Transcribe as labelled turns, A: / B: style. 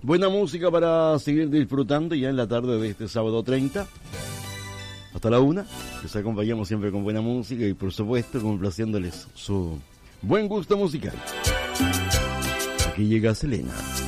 A: Buena música para seguir disfrutando ya en la tarde de este sábado 30. Hasta la 1. Les acompañamos siempre con buena música y por supuesto complaciéndoles su buen gusto musical. Aquí llega Selena.